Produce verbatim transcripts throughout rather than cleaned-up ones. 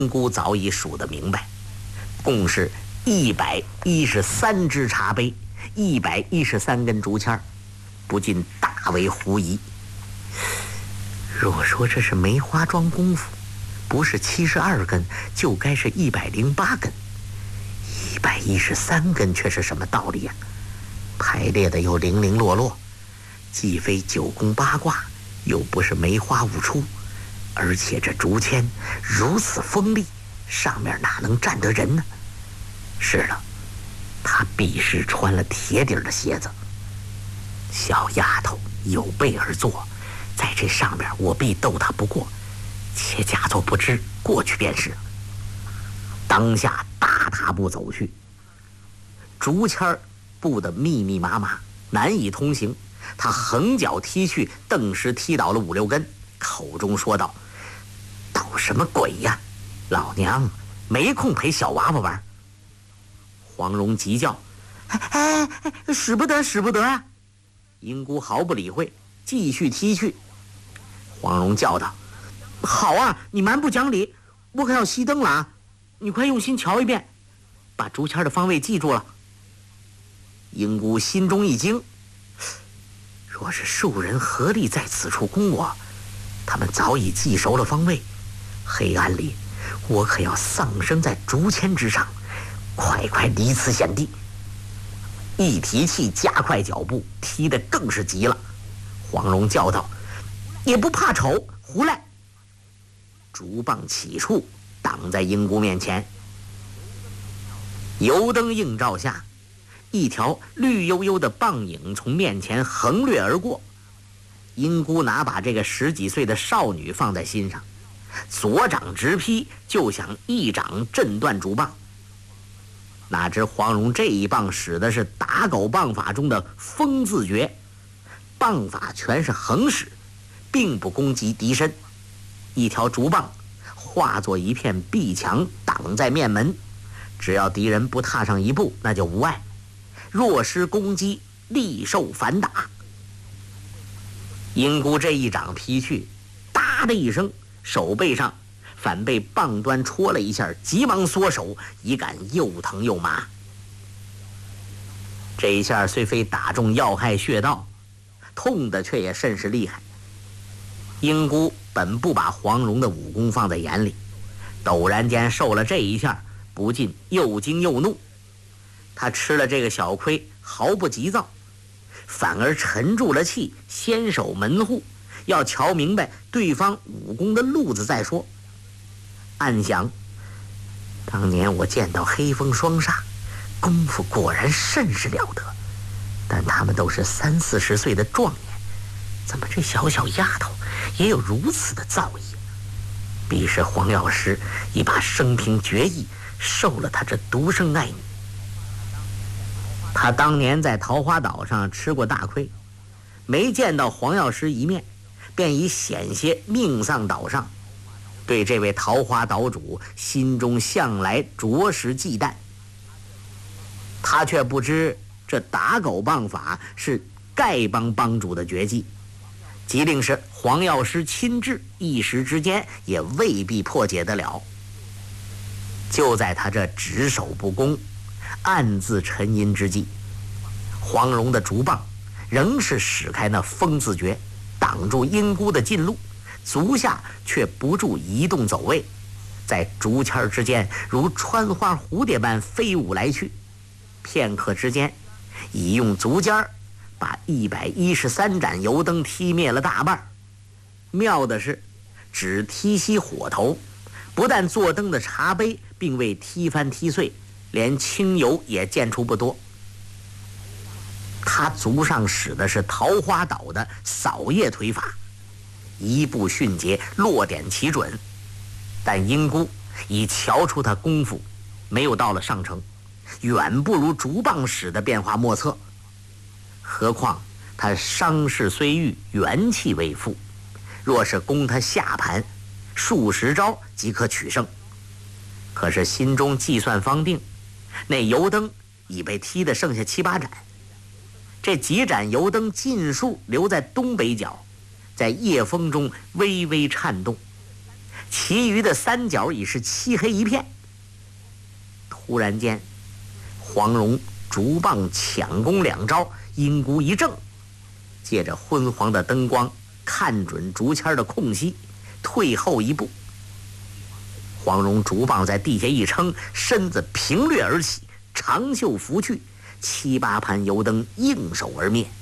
姑早已数得明白，共是一百一十三只茶杯，一百一十三根竹签，不禁大为狐疑。若说这是梅花桩功夫，不是七十二根，就该是一百零八根，一百一十三根却是什么道理呀、啊？排列的又零零落落，既非九宫八卦，又不是梅花五出，而且这竹签如此锋利，上面哪能站得人呢？是了，他必是穿了铁底的鞋子。小丫头有备而坐，在这上面我必斗他不过，且假作不知，过去便是。当下大踏步走去，竹签布得密密麻麻，难以通行。他横脚踢去，顿时踢倒了五六根，口中说道：“捣什么鬼呀！老娘没空陪小娃娃玩。”黄蓉急叫：“哎哎哎，使不得，使不得啊！”英姑毫不理会，继续踢去。黄蓉叫道：“好啊，你蛮不讲理，我可要熄灯了啊！你快用心瞧一遍，把竹签的方位记住了。”英姑心中一惊，若是数人合力在此处攻我，他们早已记熟了方位，黑暗里我可要丧生在竹签之上，快快离此险地！一提气，加快脚步，踢得更是急了。黄蓉叫道：“也不怕丑，胡来！”竹棒起处，挡在英姑面前。油灯映照下，一条绿油油的棒影从面前横掠而过。英姑哪把这个十几岁的少女放在心上，左掌直劈，就想一掌震断竹棒。哪知黄蓉这一棒使的是打狗棒法中的风字诀，棒法全是横使，并不攻击敌身。一条竹棒化作一片壁墙，挡在面门，只要敌人不踏上一步，那就无碍。若施攻击，立受反打。英姑这一掌劈去，哒的一声，手背上反被棒端戳了一下，急忙缩手，已感又疼又麻。这一下虽非打中要害穴道，痛的却也甚是厉害。英姑本不把黄蓉的武功放在眼里，陡然间受了这一下，不禁又惊又怒。他吃了这个小亏，毫不急躁，反而沉住了气，先守门户，要瞧明白对方武功的路子再说。暗想，当年我见到黑风双煞，功夫果然甚是了得，但他们都是三四十岁的壮年，怎么这小小丫头也有如此的造诣？彼时黄药师已把生平绝艺授了他这独生爱女。他当年在桃花岛上吃过大亏，没见到黄药师一面，便已险些命丧岛上，对这位桃花岛主心中向来着实忌惮。他却不知这打狗棒法是丐帮帮主的绝技，即令是黄药师亲至，一时之间也未必破解得了。就在他这只手不攻，暗自沉吟之际，黄蓉的竹棒仍是使开那风字诀，挡住英姑的进路，足下却不住移动走位，在竹签之间如穿花蝴蝶般飞舞来去。片刻之间，已用足尖把一百一十三盏油灯踢灭了大半。妙的是，只踢熄火头，不但做灯的茶杯并未踢翻踢碎，连清油也溅出不多。他足上使的是桃花岛的扫叶腿法，一步迅捷，落点奇准。但英姑已瞧出他功夫没有到了上乘，远不如竹棒使的变化莫测。何况他伤势虽愈，元气未复，若是攻他下盘，数十招即可取胜。可是心中计算方定，那油灯已被踢得剩下七八盏，这几盏油灯尽数留在东北角，在夜风中微微颤动。 其余的三角已是漆黑一片。突然间，黄蓉竹棒抢攻两招，阴骨一正，借着昏黄的灯光，看准竹签的空隙，退后一步。黄蓉竹棒在地下一撑，身子平掠而起，长袖拂去，七八盘油灯应手而灭。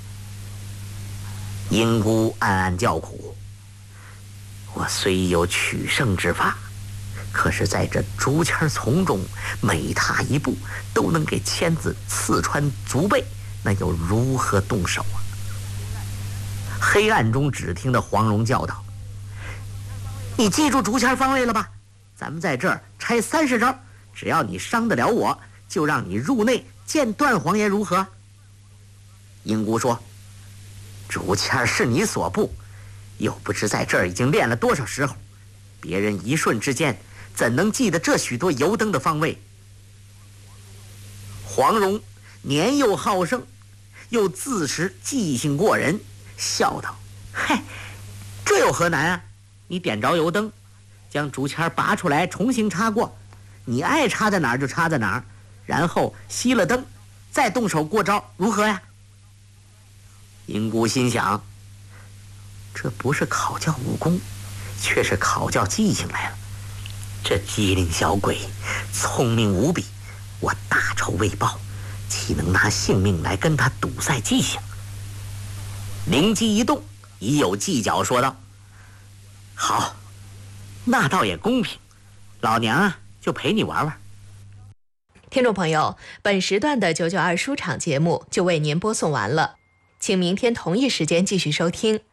阴姑暗暗叫苦：我虽有取胜之法，可是在这竹签丛中，每踏一步都能给签子刺穿足背，那又如何动手啊？黑暗中只听得黄蓉叫道：你记住竹签方位了吧？咱们在这儿拆三十招，只要你伤得了我，就让你入内见段皇爷，如何？英姑说：竹签是你所布，又不知在这儿已经练了多少时候，别人一瞬之间怎能记得这许多油灯的方位？黄蓉年幼好胜，又自恃记性过人，笑道：嗨，这有何难啊？你点着油灯，将竹签拔出来重新插过，你爱插在哪儿就插在哪儿，然后熄了灯，再动手过招，如何呀？英姑心想，这不是考教武功，却是考教记性来了。这机灵小鬼聪明无比，我大仇未报，岂能拿性命来跟他赌赛记性？灵机一动，已有计较，说道：好，那倒也公平，老娘啊就陪你玩玩。 听众朋友，本时段的九九二书场节目就为您播送完了，请明天同一时间继续收听。